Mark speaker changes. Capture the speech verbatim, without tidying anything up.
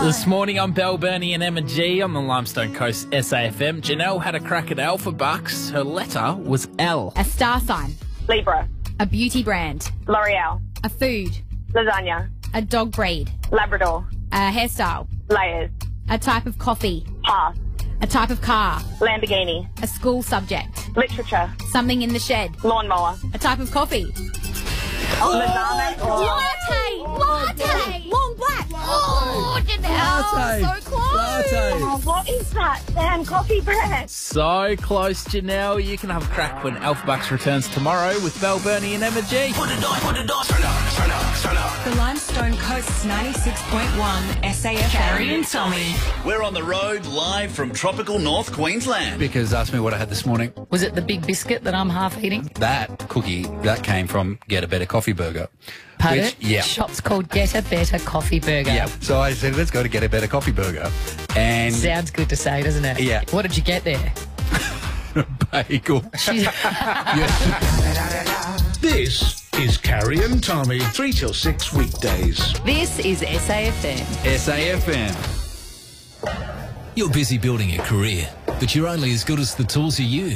Speaker 1: This morning on Bell, Bernie and Emma G on the Limestone Coast S A F M. Janelle had a crack at Alpha Bucks. Her letter was L.
Speaker 2: A star sign.
Speaker 3: Libra.
Speaker 2: A beauty brand.
Speaker 3: L'Oreal.
Speaker 2: A food.
Speaker 3: Lasagna.
Speaker 2: A dog breed.
Speaker 3: Labrador.
Speaker 2: A hairstyle.
Speaker 3: Layers.
Speaker 2: A type of coffee.
Speaker 3: Pass.
Speaker 2: A type of car.
Speaker 3: Lamborghini.
Speaker 2: A school subject.
Speaker 3: Literature.
Speaker 2: Something in the shed.
Speaker 3: Lawnmower.
Speaker 2: A type of coffee.
Speaker 3: Lasagna.
Speaker 2: Latte! Latte! Long black! Oh, Janelle!
Speaker 4: Latte.
Speaker 2: So close!
Speaker 4: Latte.
Speaker 3: Oh, what is that damn coffee brand?
Speaker 1: So close, Janelle. You can have a crack when Alpha Bucks returns tomorrow with Bell, Bernie and Emma G.
Speaker 5: Put it on, put it on, turn up, turn up, turn up.
Speaker 6: The Limestone Coast's ninety-six point one S A F M.
Speaker 5: Carrie and Tommy. We're on the road live from tropical North Queensland.
Speaker 4: Because asked me what I had this morning.
Speaker 7: Was it the big biscuit that I'm half eating?
Speaker 4: That cookie, that came from Get a Better Coffee Burger.
Speaker 7: Pardon?
Speaker 4: Which, yeah.
Speaker 7: Shop's called Get a Better Coffee Burger.
Speaker 4: Yeah. So I said, let's go to Get a Better Coffee Burger. And
Speaker 7: Sounds good to say, doesn't it?
Speaker 4: Yeah.
Speaker 7: What did you get there?
Speaker 4: bagel.
Speaker 7: She's-
Speaker 8: This is Carrie and Tommy, three till six weekdays.
Speaker 6: This is S A F M.
Speaker 4: S A F M.
Speaker 9: You're busy building a career, but you're only as good as the tools you use.